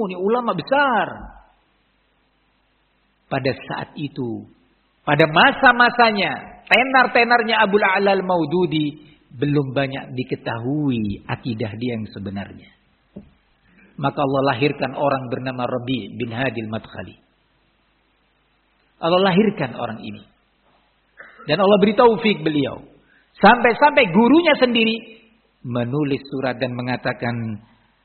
ilmu, ini ulama besar. Pada saat itu, pada masa-masanya, tenar-tenarnya Abul A'la Al-Maududi, belum banyak diketahui akidah dia yang sebenarnya. Maka Allah lahirkan orang bernama Rabi' bin Hadi Al-Madkhali. Allah lahirkan orang ini. Dan Allah beri taufik beliau. Sampai-sampai gurunya sendiri menulis surat dan mengatakan,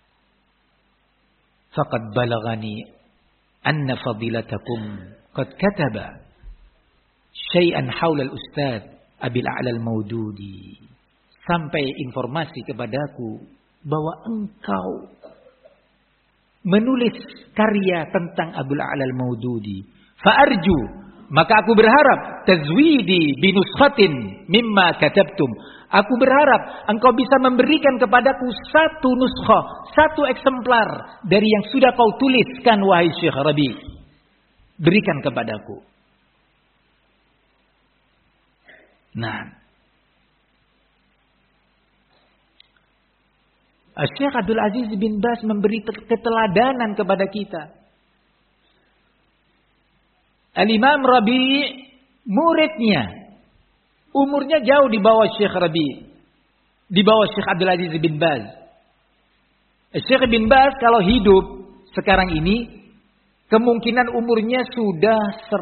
faqad balagani anna fadilatakum qad kataba syai'an haula al-ustadz Abil A'la Al-Maududi. Sampai informasi kepadaku bahwa engkau menulis karya tentang Abul A'la Al-Maududi. Fa'arju, maka aku berharap tazwidi binuskhatin mimma katabtum. Aku berharap engkau bisa memberikan kepadaku satu nuskhah, satu eksemplar dari yang sudah kau tuliskan wahai Syekh Rabi. Berikan kepadaku. Nah, Syekh Abdul Aziz bin Baz memberi keteladanan kepada kita. Al-Imam Rabi' muridnya, umurnya jauh di bawah Syekh Rabi', di bawah Syekh Abdul Aziz bin Baz. Syekh bin Baz kalau hidup sekarang ini, kemungkinan umurnya sudah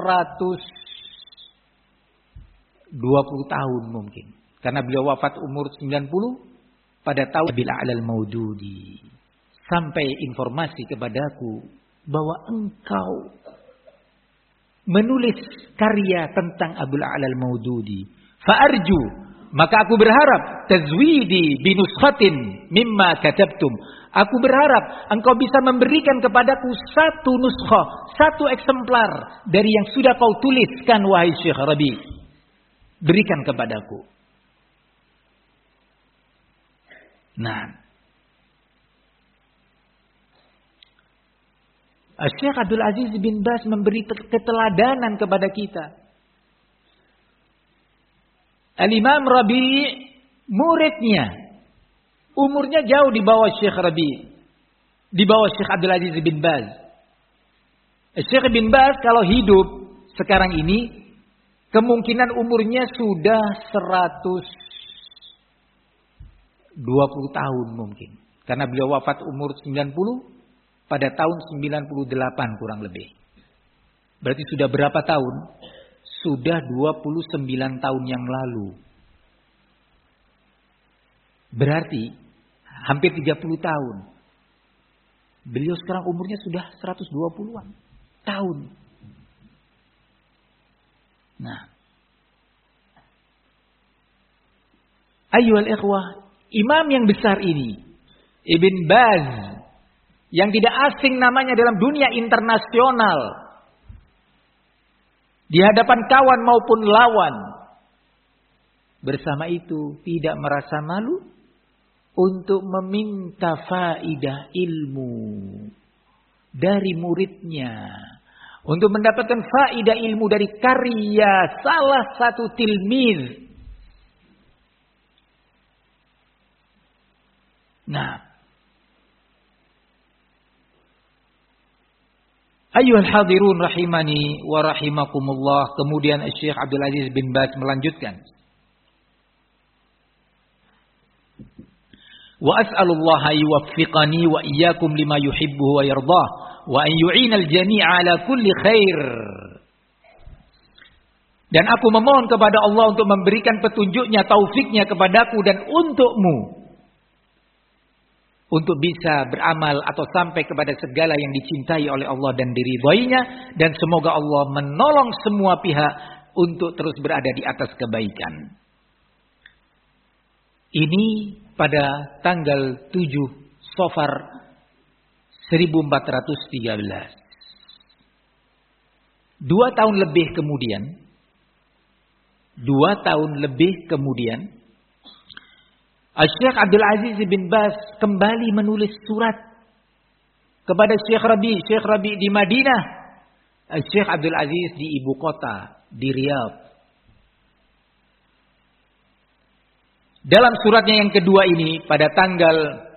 120 tahun mungkin. Karena beliau wafat umur 90 pada tahun Abil A'la Al-Maududi. Sampai informasi kepadaku bahwa engkau menulis karya tentang Abul A'la Al-Maududi. Fa'arju, maka aku berharap tazwidi binuskhatin mimma katabtum. Aku berharap engkau bisa memberikan kepadaku satu nuskhah, satu eksemplar dari yang sudah kau tuliskan wahai Syekh Rabi. Berikan kepadaku. Nah, Syekh Abdul Aziz bin Baz memberi keteladanan kepada kita. Al-Imam Rabi' muridnya, umurnya jauh di bawah Syekh Rabi', di bawah Syekh Abdul Aziz bin Baz. Syekh bin Baz kalau hidup sekarang ini, kemungkinan umurnya sudah 120 tahun mungkin. Karena beliau wafat umur 90 pada tahun 98 kurang lebih. Berarti sudah berapa tahun? Sudah 29 tahun yang lalu. Berarti hampir 30 tahun. Beliau sekarang umurnya sudah 120-an tahun. Nah, ayyuhal ikhwah, imam yang besar ini, Ibn Baz, yang tidak asing namanya dalam dunia internasional, di hadapan kawan maupun lawan, bersama itu tidak merasa malu untuk meminta faidah ilmu dari muridnya, untuk mendapatkan faidah ilmu dari karya salah satu tilmiz. Nah, ayyuhal hadirun rahimani wa rahimakumullah. Kemudian Syekh Abdul Aziz bin Baz melanjutkan, wa as'alullaha yuwaffiqani wa iyyakum lima yuhibbu wa yardah wa an yu'inal jami'a ala kulli khair. Dan aku memohon kepada Allah untuk memberikan petunjuknya, taufiknya kepadaku dan untukmu, untuk bisa beramal atau sampai kepada segala yang dicintai oleh Allah dan diridhoinya, dan semoga Allah menolong semua pihak untuk terus berada di atas kebaikan. Ini pada tanggal 7 Safar 1413. 2 tahun lebih kemudian Syekh Abdul Aziz bin Baz kembali menulis surat kepada Syekh Rabi'. Syekh Rabi' di Madinah, Syekh Abdul Aziz di ibu kota, di Riyadh. Dalam suratnya yang kedua ini, pada tanggal